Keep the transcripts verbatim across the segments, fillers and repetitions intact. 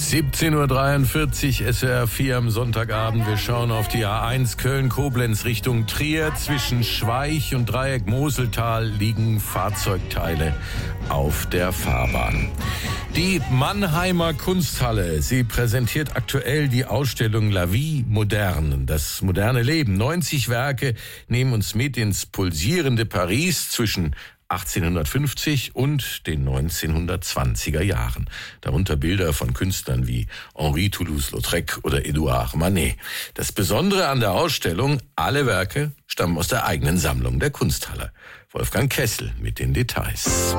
siebzehn Uhr dreiundvierzig, S W R vier am Sonntagabend. Wir schauen auf die A eins Köln-Koblenz Richtung Trier. Zwischen Schweich und Dreieck Moseltal liegen Fahrzeugteile auf der Fahrbahn. Die Mannheimer Kunsthalle, sie präsentiert aktuell die Ausstellung La Vie Moderne, das moderne Leben. neunzig Werke nehmen uns mit ins pulsierende Paris zwischen achtzehnhundertfünfzig und den neunzehnhundertzwanziger Jahren. Darunter Bilder von Künstlern wie Henri Toulouse-Lautrec oder Edouard Manet. Das Besondere an der Ausstellung, alle Werke stammen aus der eigenen Sammlung der Kunsthalle. Wolfgang Kessel mit den Details.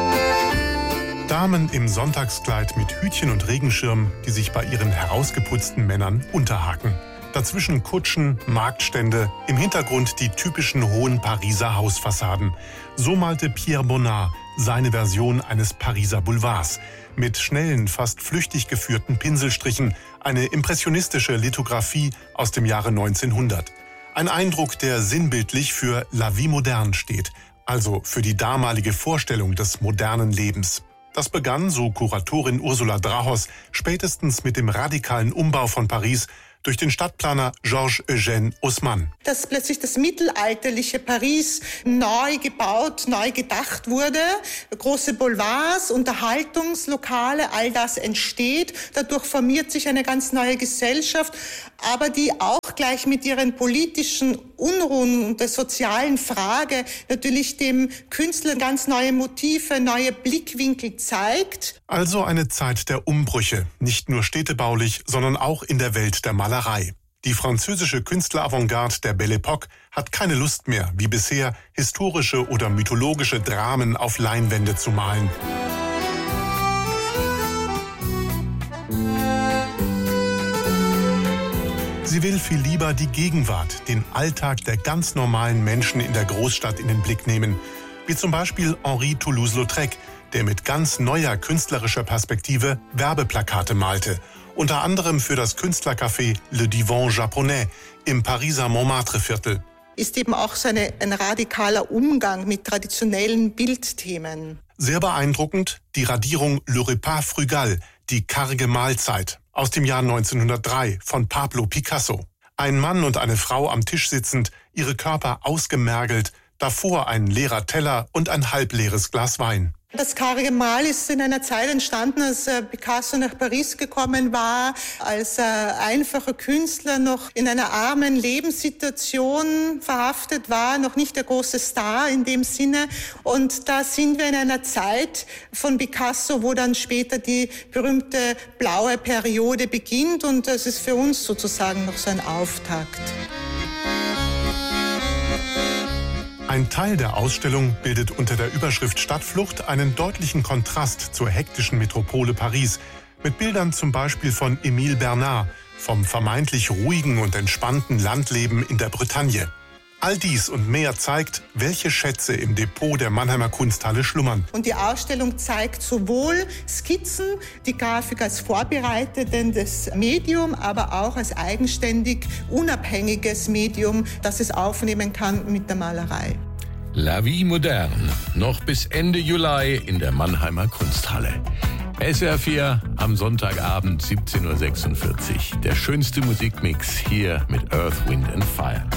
Damen im Sonntagskleid mit Hütchen und Regenschirm, die sich bei ihren herausgeputzten Männern unterhaken. Dazwischen Kutschen, Marktstände, im Hintergrund die typischen hohen Pariser Hausfassaden. So malte Pierre Bonnat seine Version eines Pariser Boulevards. Mit schnellen, fast flüchtig geführten Pinselstrichen, eine impressionistische Lithografie aus dem Jahre neunzehnhundert. Ein Eindruck, der sinnbildlich für La Vie Moderne steht, also für die damalige Vorstellung des modernen Lebens. Das begann, so Kuratorin Ursula Drahos, spätestens mit dem radikalen Umbau von Paris durch den Stadtplaner Georges-Eugène Haussmann. Dass plötzlich das mittelalterliche Paris neu gebaut, neu gedacht wurde, große Boulevards, Unterhaltungslokale, all das entsteht. Dadurch formiert sich eine ganz neue Gesellschaft, aber die auch gleich mit ihren politischen Unruhen und der sozialen Frage natürlich dem Künstler ganz neue Motive, neue Blickwinkel zeigt. Also eine Zeit der Umbrüche, nicht nur städtebaulich, sondern auch in der Welt der Malerei. Die französische Künstleravantgarde der Belle Époque hat keine Lust mehr, wie bisher, historische oder mythologische Dramen auf Leinwände zu malen. Sie will viel lieber die Gegenwart, den Alltag der ganz normalen Menschen in der Großstadt in den Blick nehmen. Wie zum Beispiel Henri Toulouse-Lautrec, der mit ganz neuer künstlerischer Perspektive Werbeplakate malte. Unter anderem für das Künstlercafé Le Divan Japonais im Pariser Montmartre-Viertel. Ist eben auch so eine, ein radikaler Umgang mit traditionellen Bildthemen. Sehr beeindruckend die Radierung Le Repas Frugal, die karge Mahlzeit, aus dem Jahr neunzehnhundertdrei von Pablo Picasso. Ein Mann und eine Frau am Tisch sitzend, ihre Körper ausgemergelt, davor ein leerer Teller und ein halbleeres Glas Wein. Das karge Mahl ist in einer Zeit entstanden, als Picasso nach Paris gekommen war, als einfacher Künstler noch in einer armen Lebenssituation verhaftet war, noch nicht der große Star in dem Sinne. Und da sind wir in einer Zeit von Picasso, wo dann später die berühmte blaue Periode beginnt. Und das ist für uns sozusagen noch so ein Auftakt. Ein Teil der Ausstellung bildet unter der Überschrift Stadtflucht einen deutlichen Kontrast zur hektischen Metropole Paris, mit Bildern zum Beispiel von Émile Bernard, vom vermeintlich ruhigen und entspannten Landleben in der Bretagne. All dies und mehr zeigt, welche Schätze im Depot der Mannheimer Kunsthalle schlummern. Und die Ausstellung zeigt sowohl Skizzen, die Grafik als vorbereitendes Medium, aber auch als eigenständig unabhängiges Medium, das es aufnehmen kann mit der Malerei. La Vie Moderne, noch bis Ende Juli in der Mannheimer Kunsthalle. S W R vier am Sonntagabend siebzehn Uhr sechsundvierzig. Der schönste Musikmix hier mit Earth, Wind and Fire.